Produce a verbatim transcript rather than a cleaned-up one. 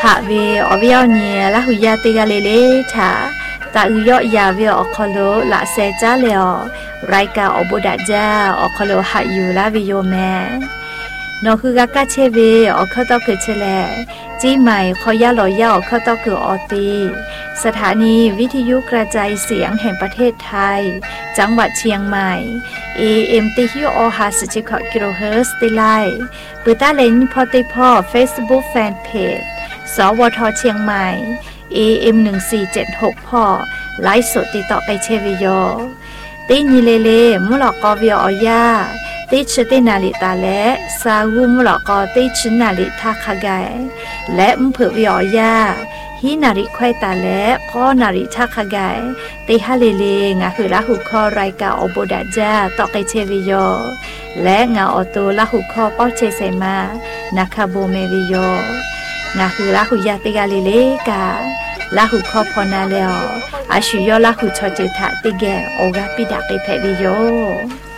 หาเวอวิเอาเนี่ยละหุยาติกาเลเลถาตาอุยอยาเวอคโลละเซจ้าเลอไรกาอบุดาจาอคโลหาอยู่ละวิโยแมนอคือกากาเชเวอคตอคือเชลจีใหม่ขอยาลอยาอคตอคือออตีสถานีวิทยุกระจายเสียงแห่งประเทศไทยจังหวัดเชียงใหม่ เอ เอ็ม ติฮิโอฮาสิบหกกิโลเฮิรตซ์ติไลปืตาเลนพอติพอ Facebook Fanpage สวทเชียงใหม่ เอ เอ็ม หนึ่งสี่เจ็ดหก พ่อไลฟ์สดติดต่อไปเชวิโยติญิเลเลมุหลอกกอวิออยาติชตินาลิตาและซาวุมุหลอกกอติชนาลิทาคาไกและมเผือวิออยาฮินาริควายตาและข้อนาริทาคาไกติฮาเลเลงาคือละหุคอรายกาอโบดาจาต่อไปเชวิโยและงาออโตละหุคอป้อเชเซมานาคาโบเมวิโยงาคือละหุยาติกาเลเลกาละหุคอพอนาเลออาชุยอละหุชอเจทะติแกโอกาปิดาเกเพวิโย